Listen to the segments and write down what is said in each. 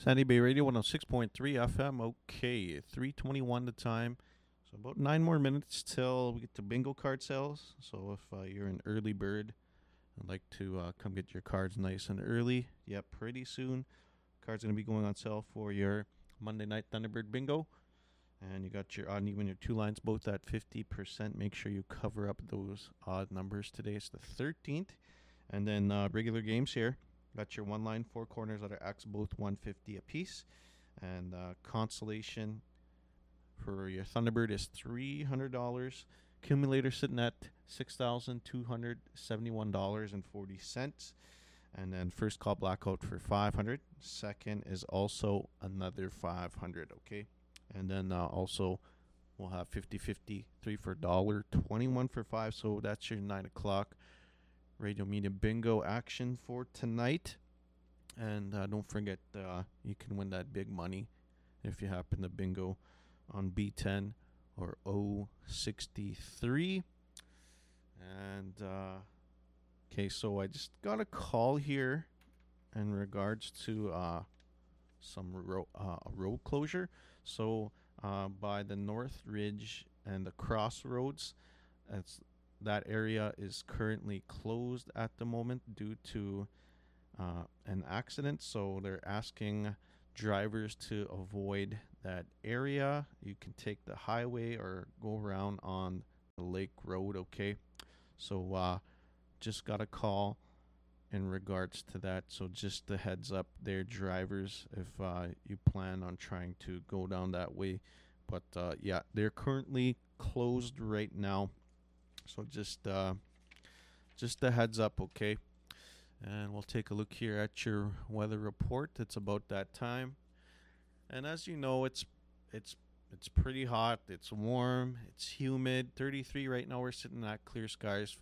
Sandy Bay Radio 106.3 FM. Okay, 3:21 the time. So about 9 more minutes till we get to bingo card sales. So if you're an early bird and like to come get your cards nice and early, pretty soon. Cards going to be going on sale for your Monday night Thunderbird bingo. And you got your odd and even your two lines both at 50%. Make sure you cover up those odd numbers today. It's the 13th. And then regular games here. Got your one line, four corners that are X, both 150 apiece. And consolation for your Thunderbird is $300. Accumulator sitting at $6,271.40. And then first call blackout for $500. Second is also another $500, okay? And then also we'll have 50-50, 3 for $1, 21 for $5. So that's your 9 o'clock Radio Media Bingo action for tonight. And don't forget, you can win that big money if you happen to bingo on B10 or O63. And, okay, so I just got a call here in regards to some road closure. So by the North Ridge and the Crossroads, that area is currently closed at the moment due to an accident. So they're asking drivers to avoid that area. You can take the highway or go around on the Lake Road, okay? So just got a call in regards to that. So just a heads up there, drivers, if you plan on trying to go down that way. But they're currently closed right now. So just a heads up, okay? And we'll take a look here at your weather report. It's about that time. And as you know, it's pretty hot. It's warm. It's humid. 33 right now. We're sitting at clear skies.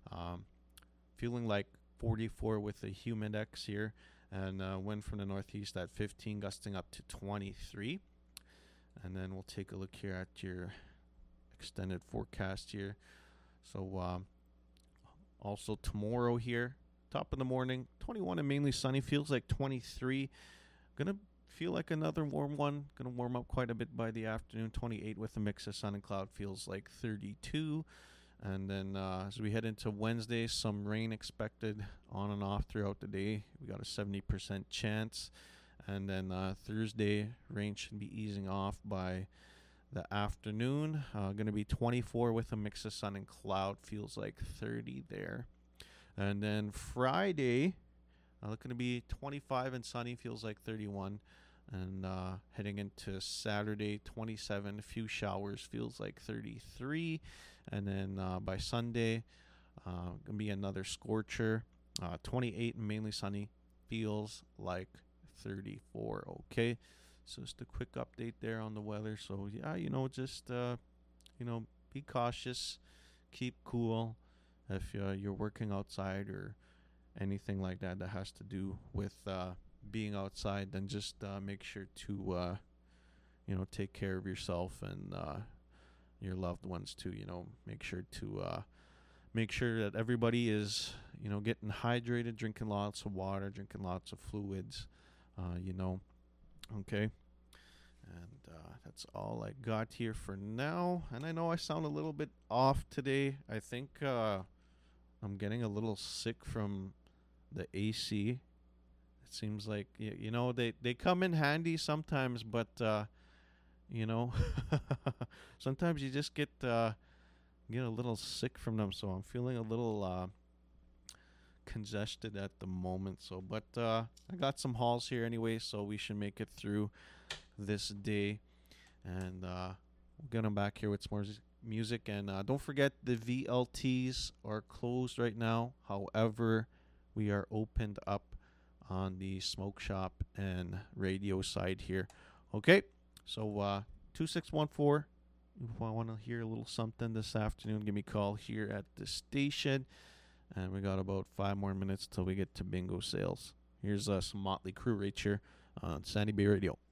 Feeling like 44 with the humidex here. And wind from the northeast at 15, gusting up to 23. And then we'll take a look here at your extended forecast here. So also tomorrow here, top of the morning, 21 and mainly sunny. Feels like 23. Gonna feel like another warm one. Gonna warm up quite a bit by the afternoon. 28 with a mix of sun and cloud. Feels like 32. And then as we head into Wednesday, some rain expected on and off throughout the day. We got a 70% chance. And then Thursday, rain should be easing off by the afternoon. Going to be 24 with a mix of sun and cloud. Feels like 30 there. And then Friday, going to be 25 and sunny. Feels like 31. And heading into Saturday, 27. A few showers. Feels like 33. And then by Sunday, going to be another scorcher. 28 and mainly sunny. Feels like 34. Okay. So just a quick update there on the weather. So just be cautious, keep cool. If you're working outside or anything like that has to do with being outside, then just make sure to take care of yourself and your loved ones too. Make sure that everybody is getting hydrated, drinking lots of water, drinking lots of fluids. Okay. And that's all I got here for now. And I know I sound a little bit off today. I think I'm getting a little sick from the AC. It seems like, they come in handy sometimes, but, sometimes you just get a little sick from them. So I'm feeling a little congested at the moment. So, but I got some hauls here anyway, so we should make it through this day. And we'll get them back here with some more music. And don't forget, the VLTs are closed right now. However, we are opened up on the smoke shop and radio side here. Okay, so 2614. If I want to hear a little something this afternoon, give me a call here at the station. And we got about 5 more minutes till we get to bingo sales. Here's some Motley Crue right here on Sandy Bay Radio.